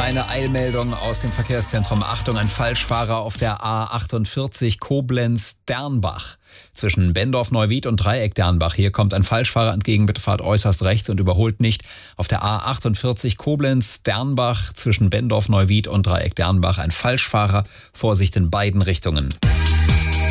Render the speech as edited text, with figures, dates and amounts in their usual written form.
Eine Eilmeldung aus dem Verkehrszentrum. Achtung, ein Falschfahrer auf der A48 Koblenz-Dernbach. Zwischen Bendorf-Neuwied und Dreieck Dernbach. Hier kommt ein Falschfahrer entgegen. Bitte fahrt äußerst rechts und überholt nicht. Auf der A48 Koblenz-Dernbach zwischen Bendorf-Neuwied und Dreieck Dernbach ein Falschfahrer. Vorsicht in beiden Richtungen.